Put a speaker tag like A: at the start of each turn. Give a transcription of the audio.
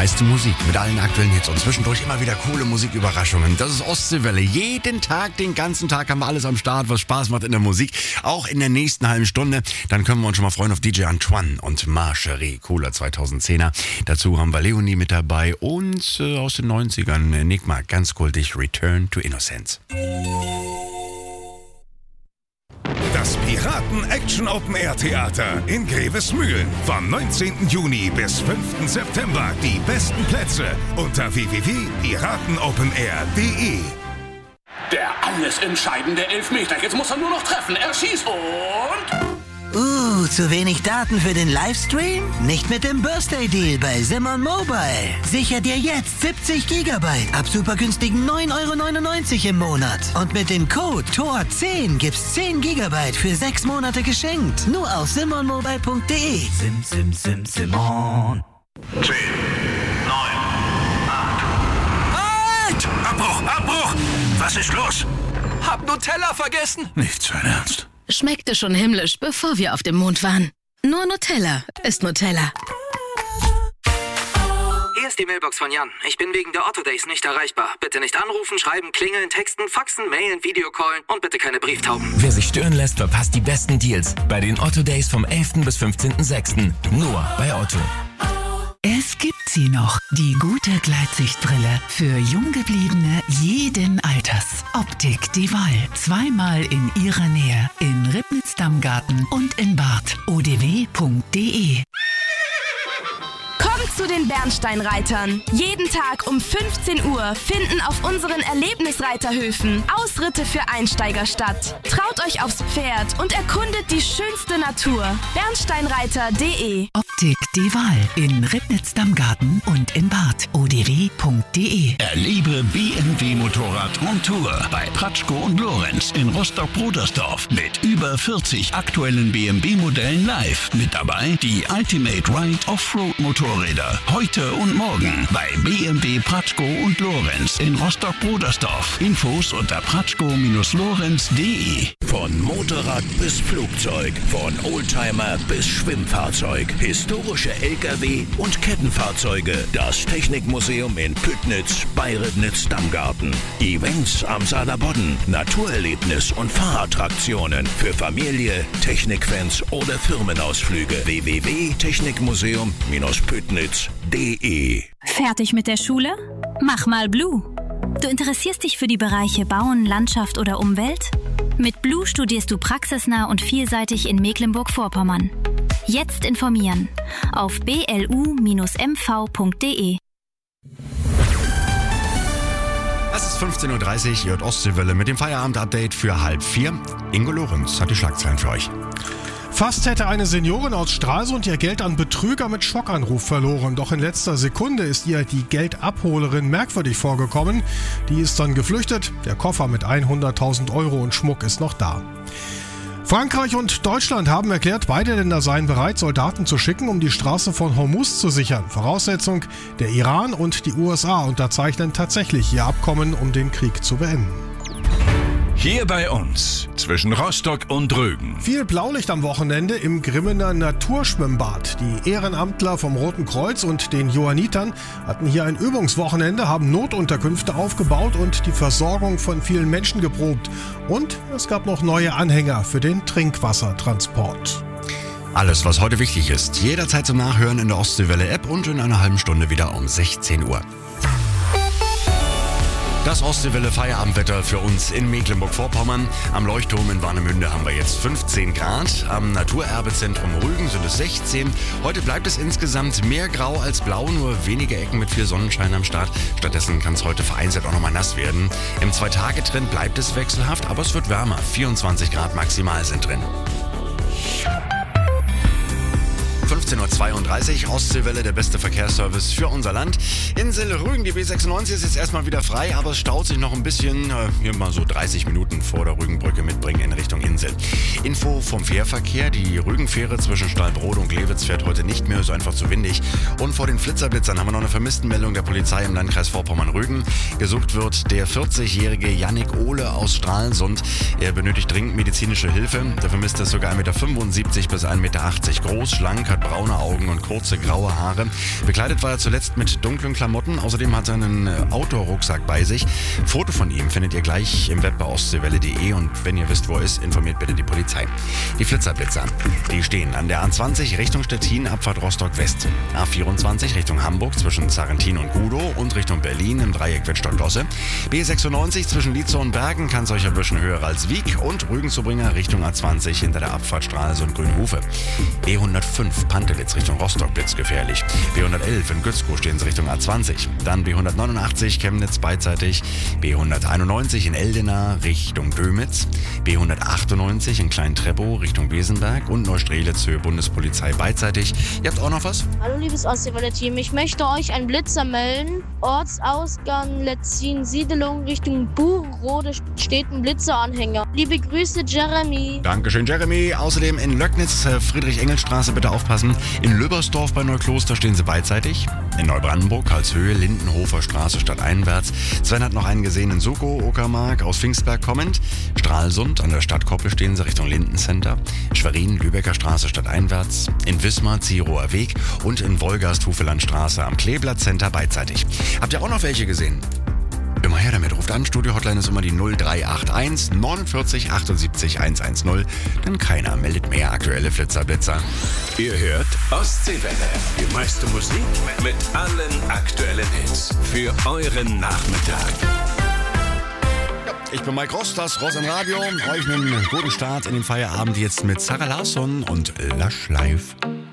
A: meiste Musik mit allen aktuellen Hits und zwischendurch immer wieder coole Musiküberraschungen. Das ist Ostseewelle. Jeden Tag, den ganzen Tag haben wir alles am Start, was Spaß macht in der Musik. Auch in der nächsten halben Stunde. Dann können wir uns schon mal freuen auf DJ Antoine und Marcherie. Cooler 2010er. Dazu haben wir Leonie mit dabei und aus den 90ern Enigma. Ganz kultig Return to Innocence.
B: Das Piraten-Action-Open-Air-Theater in Grevesmühlen. Vom 19. Juni bis 5. September. Die besten Plätze unter www.piratenopenair.de.
C: Der alles entscheidende Elfmeter. Jetzt muss er nur noch treffen. Er schießt und...
D: zu wenig Daten für den Livestream? Nicht mit dem Birthday Deal bei Simon Mobile. Sicher dir jetzt 70 GB ab super günstigen 9,99 € im Monat. Und mit dem Code TOR10 gibt's 10 GB für 6 Monate geschenkt. Nur auf simonmobile.de. Simon.
B: 10, 9, 8. Abbruch! Was ist los?
E: Hab Nutella vergessen.
B: Nicht sein Ernst.
F: Schmeckte schon himmlisch, bevor wir auf dem Mond waren. Nur Nutella ist Nutella.
G: Hier ist die Mailbox von Jan. Ich bin wegen der Otto Days nicht erreichbar. Bitte nicht anrufen, schreiben, klingeln, texten, faxen, mailen, Videocallen und bitte keine Brieftauben.
H: Wer sich stören lässt, verpasst die besten Deals bei den Otto Days vom 11. bis 15.06. Nur bei Otto.
I: Es gibt sie noch, die gute Gleitsichtbrille für Junggebliebene jeden Alters. Optik Deval, zweimal in ihrer Nähe, in Ribnitz-Dammgarten und in Barth. odw.de.
J: Kommt zu den Bernsteinreitern. Jeden Tag um 15 Uhr finden auf unseren Erlebnisreiterhöfen Ausritte für Einsteiger statt. Traut euch aufs Pferd und erkundet die schönste Natur. Bernsteinreiter.de.
I: Optik Deval in Ribnitz-Dammgarten und in Barth. odw.de.
B: Erlebe BMW Motorrad on Tour bei Pratschko und Lorenz in Rostock-Brudersdorf mit über 40 aktuellen BMW-Modellen live. Mit dabei die Ultimate Ride Offroad Motorräder. Heute und morgen bei BMW Pratschko und Lorenz in Rostock-Brudersdorf. Infos unter pratschko-lorenz.de. Von Motorrad bis Flugzeug, von Oldtimer bis Schwimmfahrzeug, historische LKW und Kettenfahrzeuge. Das Technikmuseum in Püttnitz bei Ribnitz-Dammgarten. Events am Saarlandbodden, Naturerlebnis und Fahrattraktionen für Familie, Technikfans oder Firmenausflüge. www.technikmuseum-püttnitz.de.
K: Fertig mit der Schule? Mach mal Blue. Du interessierst dich für die Bereiche Bauen, Landschaft oder Umwelt? Mit Blue studierst du praxisnah und vielseitig in Mecklenburg-Vorpommern. Jetzt informieren auf blu-mv.de.
A: Es ist 15.30 Uhr, Ostseewelle mit dem Feierabend-Update für 3:30. Ingo Lorenz hat die Schlagzeilen für euch.
L: Fast hätte eine Seniorin aus Stralsund ihr Geld an Betrüger mit Schockanruf verloren. Doch in letzter Sekunde ist ihr die Geldabholerin merkwürdig vorgekommen. Die ist dann geflüchtet. Der Koffer mit 100.000 € und Schmuck ist noch da. Frankreich und Deutschland haben erklärt, beide Länder seien bereit, Soldaten zu schicken, um die Straße von Hormuz zu sichern. Voraussetzung, der Iran und die USA unterzeichnen tatsächlich ihr Abkommen, um den Krieg zu beenden.
B: Hier bei uns, zwischen Rostock und Rügen.
L: Viel Blaulicht am Wochenende im Grimmener Naturschwimmbad. Die Ehrenamtler vom Roten Kreuz und den Johannitern hatten hier ein Übungswochenende, haben Notunterkünfte aufgebaut und die Versorgung von vielen Menschen geprobt. Und es gab noch neue Anhänger für den Trinkwassertransport.
A: Alles, was heute wichtig ist, jederzeit zum Nachhören in der Ostseewelle-App und in einer halben Stunde wieder um 16 Uhr. Das Ostseewelle-Feierabendwetter für uns in Mecklenburg-Vorpommern. Am Leuchtturm in Warnemünde haben wir jetzt 15 Grad. Am Naturerbezentrum Rügen sind es 16. Heute bleibt es insgesamt mehr grau als blau, nur wenige Ecken mit viel Sonnenschein am Start. Stattdessen kann es heute vereinzelt auch nochmal nass werden. Im 2-Tage-Trend bleibt es wechselhaft, aber es wird wärmer. 24 Grad maximal sind drin. 15.32 Uhr, Ostseewelle, der beste Verkehrsservice für unser Land. Insel Rügen, die B96 ist jetzt erstmal wieder frei, aber es staut sich noch ein bisschen, hier mal so 30 Minuten vor der Rügenbrücke mitbringen in Richtung Insel. Info vom Fährverkehr, die Rügenfähre zwischen Stallbrode und Glewitz fährt heute nicht mehr, ist einfach zu windig. Und vor den Flitterblitzern haben wir noch eine Vermisstenmeldung der Polizei im Landkreis Vorpommern-Rügen. Gesucht wird der 40-jährige Jannik Ohle aus Stralsund. Er benötigt dringend medizinische Hilfe. Der Vermisste ist sogar 1,75 bis 1,80 Meter groß, schlank, hat braune braune Augen und kurze graue Haare. Bekleidet war er zuletzt mit dunklen Klamotten. Außerdem hat er einen Outdoor-Rucksack bei sich. Foto von ihm findet ihr gleich im Web bei ostseewelle.de und wenn ihr wisst, wo er ist, informiert bitte die Polizei. Die Blitzerblitzer, die stehen an der A20 Richtung Stettin, Abfahrt Rostock West. A24 Richtung Hamburg zwischen Sarrentin und Gudow und Richtung Berlin im Dreieck Wittstock-Losse. B96 zwischen Lietzow und Bergen kann es euch erwischen, höher als Wiek und Rügen-Zubringer Richtung A20 hinter der Abfahrt Stralsund Grünhofe. B105 Pantelitz Richtung Rostock blitzgefährlich. B111 in Gützkow stehen sie Richtung A20. Dann B189 Chemnitz beidseitig. B191 in Eldena Richtung Dömitz. B198 in Klein-Treppow Richtung Wesenberg und Neustrelitz Höhe Bundespolizei beidseitig. Ihr habt auch noch was?
M: Hallo liebes Ostseewelle-Team, ich möchte euch einen Blitzer melden. Ortsausgang Letzin-Siedelung Richtung Buchenrode steht ein Blitzeranhänger. Liebe Grüße, Jeremy.
A: Dankeschön, Jeremy. Außerdem in Löcknitz, Friedrich-Engels-Straße, bitte aufpassen. In Löbersdorf bei Neukloster stehen sie beidseitig. In Neubrandenburg, Karlshöhe, Lindenhofer Straße stadteinwärts. Sven hat noch einen gesehen in Sukow, Uckermark, aus Pfingstberg kommend. Stralsund, an der Stadtkoppel stehen sie Richtung Lindencenter. Schwerin, Lübecker Straße stadteinwärts. In Wismar, Zierower Weg und in Wolgast, Hufelandstraße am Kleeblatt Center beidseitig. Habt ihr auch noch welche gesehen? Immer her damit, ruft an, Studio-Hotline ist immer die 0381 49 78 110, denn keiner meldet mehr aktuelle Blitzerblitzer.
B: Ihr hört Ostseewelle. Die meiste Musik mit allen aktuellen Hits für euren Nachmittag.
A: Ich bin Mike Ross, das Ross im Radio. Euch einen guten Start in den Feierabend jetzt mit Sarah Larsson und Lush Live.